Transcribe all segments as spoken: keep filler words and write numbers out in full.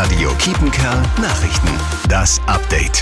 Radio Kiepenkerl Nachrichten. Das Update.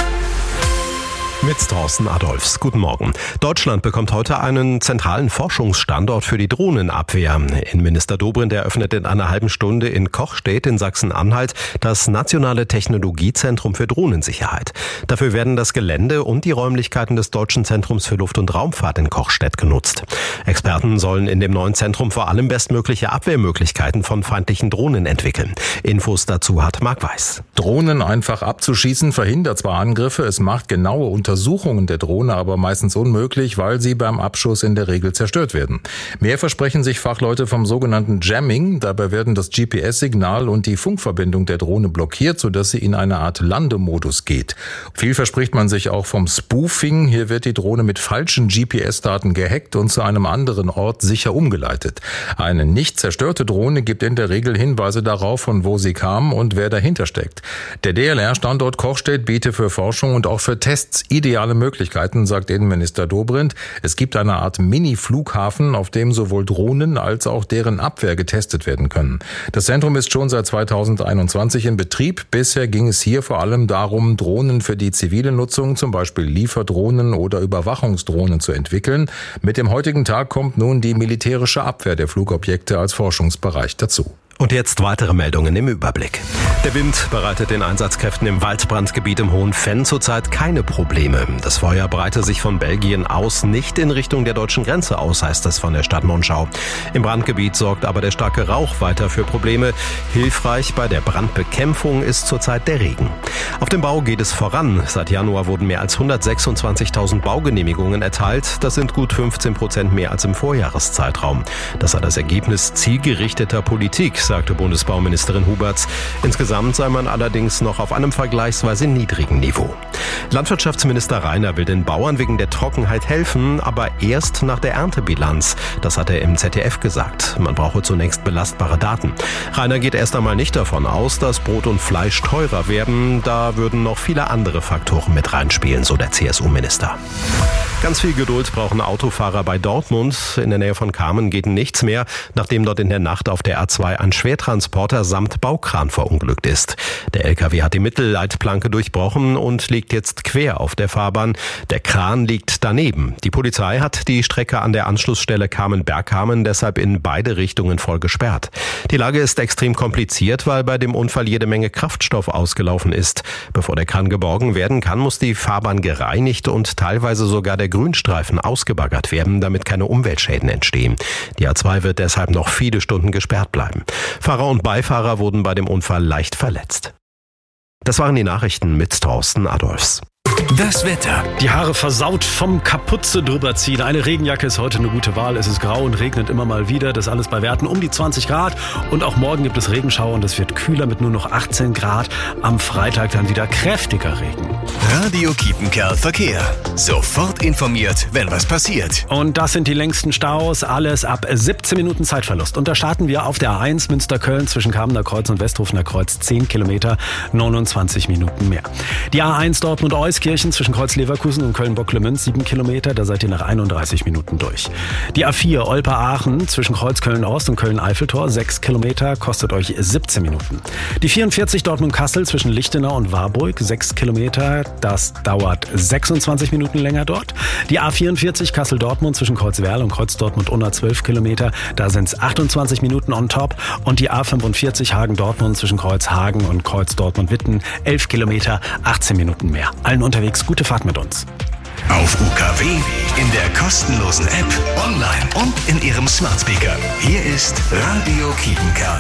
Mit Thorsten Adolfs. Guten Morgen. Deutschland bekommt heute einen zentralen Forschungsstandort für die Drohnenabwehr. Innenminister Dobrindt eröffnet in einer halben Stunde in Kochstedt in Sachsen-Anhalt das Nationale Technologiezentrum für Drohnensicherheit. Dafür werden das Gelände und die Räumlichkeiten des Deutschen Zentrums für Luft- und Raumfahrt in Kochstedt genutzt. Experten sollen in dem neuen Zentrum vor allem bestmögliche Abwehrmöglichkeiten von feindlichen Drohnen entwickeln. Infos dazu hat Marc Weiß. Drohnen einfach abzuschießen verhindert zwar Angriffe, es macht genaue Untersuchungen Untersuchungen der Drohne aber meistens unmöglich, weil sie beim Abschuss in der Regel zerstört werden. Mehr versprechen sich Fachleute vom sogenannten Jamming. Dabei werden das G P S-Signal und die Funkverbindung der Drohne blockiert, sodass sie in eine Art Landemodus geht. Viel verspricht man sich auch vom Spoofing. Hier wird die Drohne mit falschen G P S-Daten gehackt und zu einem anderen Ort sicher umgeleitet. Eine nicht zerstörte Drohne gibt in der Regel Hinweise darauf, von wo sie kam und wer dahinter steckt. Der D L R-Standort Kochstedt bietet für Forschung und auch für Tests ideale Möglichkeiten, sagt Innenminister Dobrindt. Es gibt eine Art Mini-Flughafen, auf dem sowohl Drohnen als auch deren Abwehr getestet werden können. Das Zentrum ist schon seit zweitausendeinundzwanzig in Betrieb. Bisher ging es hier vor allem darum, Drohnen für die zivile Nutzung, zum Beispiel Lieferdrohnen oder Überwachungsdrohnen, zu entwickeln. Mit dem heutigen Tag kommt nun die militärische Abwehr der Flugobjekte als Forschungsbereich dazu. Und jetzt weitere Meldungen im Überblick. Der Wind bereitet den Einsatzkräften im Waldbrandgebiet im Hohen Venn zurzeit keine Probleme. Das Feuer breite sich von Belgien aus nicht in Richtung der deutschen Grenze aus, heißt es von der Stadt Monschau. Im Brandgebiet sorgt aber der starke Rauch weiter für Probleme. Hilfreich bei der Brandbekämpfung ist zurzeit der Regen. Auf dem Bau geht es voran. Seit Januar wurden mehr als hundertsechsundzwanzigtausend Baugenehmigungen erteilt. Das sind gut fünfzehn Prozent mehr als im Vorjahreszeitraum. Das sei das Ergebnis zielgerichteter Politik, sagte Bundesbauministerin Huberts. Insgesamt sei man allerdings noch auf einem vergleichsweise niedrigen Niveau. Landwirtschaftsminister Rainer will den Bauern wegen der Trockenheit helfen, aber erst nach der Erntebilanz. Das hat er im Z D F gesagt. Man brauche zunächst belastbare Daten. Rainer geht erst einmal nicht davon aus, dass Brot und Fleisch teurer werden. Da würden noch viele andere Faktoren mit reinspielen, so der C S U-Minister. Ganz viel Geduld brauchen Autofahrer bei Dortmund. In der Nähe von Kamen geht nichts mehr, nachdem dort in der Nacht auf der A zwei ein Schwertransporter samt Baukran verunglückt ist. Der L K W hat die Mittelleitplanke durchbrochen und liegt jetzt quer auf der Fahrbahn. Der Kran liegt daneben. Die Polizei hat die Strecke an der Anschlussstelle Kamen-Bergkamen deshalb in beide Richtungen voll gesperrt. Die Lage ist extrem kompliziert, weil bei dem Unfall jede Menge Kraftstoff ausgelaufen ist. Bevor der Kran geborgen werden kann, muss die Fahrbahn gereinigt und teilweise sogar der Grünstreifen ausgebaggert werden, damit keine Umweltschäden entstehen. Die A zwei wird deshalb noch viele Stunden gesperrt bleiben. Fahrer und Beifahrer wurden bei dem Unfall leicht verletzt. Das waren die Nachrichten mit Thorsten Adolfs. Das Wetter. Die Haare versaut vom Kapuze drüber ziehen. Eine Regenjacke ist heute eine gute Wahl. Es ist grau und regnet immer mal wieder. Das alles bei Werten um die zwanzig Grad. Und auch morgen gibt es Regenschauer und es wird kühler mit nur noch achtzehn Grad. Am Freitag dann wieder kräftiger Regen. Radio Kiepenkerl Verkehr. Sofort informiert, wenn was passiert. Und das sind die längsten Staus. Alles ab siebzehn Minuten Zeitverlust. Und da starten wir auf der A eins Münster-Köln zwischen Kamener Kreuz und Westhofener Kreuz. zehn Kilometer, neunundzwanzig Minuten mehr. Die A eins Dortmund-Euskirchen zwischen Kreuz Leverkusen und Köln-Bocklemünz, sieben Kilometer, da seid ihr nach einunddreißig Minuten durch. Die A vier Olpe-Aachen zwischen Kreuz Köln-Ost und Köln-Eiffeltor, sechs Kilometer, kostet euch siebzehn Minuten. Die vierundvierzig Dortmund-Kassel zwischen Lichtenau und Warburg, sechs Kilometer, das dauert sechsundzwanzig Minuten länger dort. Die A vierundvierzig Kassel-Dortmund zwischen Kreuz-Werl und Kreuz-Dortmund-Unna, zwölf Kilometer, da sind es achtundzwanzig Minuten on top. Und die A fünfundvierzig Hagen-Dortmund zwischen Kreuz-Hagen und Kreuz-Dortmund-Witten, elf Kilometer, achtzehn Minuten mehr. Allen unterwegs gute Fahrt mit uns. Auf U K W, in der kostenlosen App, online und in Ihrem Smart Speaker. Hier ist Radio Kiepenkerl.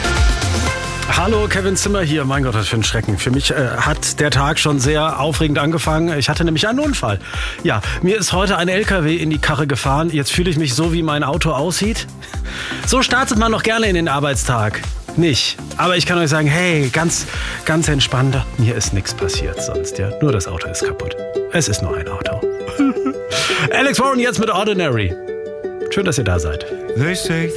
Hallo, Kevin Zimmer hier. Mein Gott, was für ein Schrecken. Für mich äh, hat der Tag schon sehr aufregend angefangen. Ich hatte nämlich einen Unfall. Ja, mir ist heute ein L K W in die Karre gefahren. Jetzt fühle ich mich so, wie mein Auto aussieht. So startet man noch gerne in den Arbeitstag. Nicht. Aber ich kann euch sagen, hey, ganz, ganz entspannt. Mir ist nichts passiert sonst, ja. Nur das Auto ist kaputt. Es ist nur ein Auto. Alex Warren jetzt mit Ordinary. Schön, dass ihr da seid.